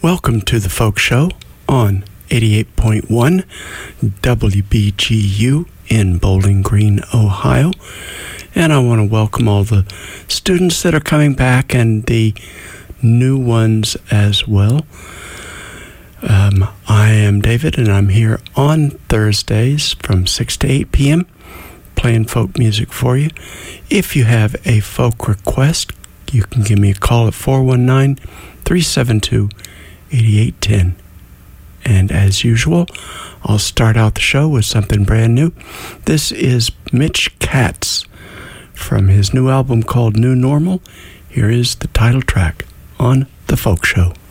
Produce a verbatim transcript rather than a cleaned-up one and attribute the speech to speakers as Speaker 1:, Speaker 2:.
Speaker 1: Welcome to the Folk Show on eighty-eight point one W B G U in Bowling Green, Ohio. And I want to welcome all the students that are coming back and the new ones as well. Um, I am David, and I'm here on Thursdays from six to eight p.m. playing folk music for you. If you have a folk request, you can give me a call at four one nine, three seven two, eight eight one zero. And as usual, I'll start out the show with something brand new. This is Mitch Katz from his new album called New Normal. Here is the title track on The Folk Show.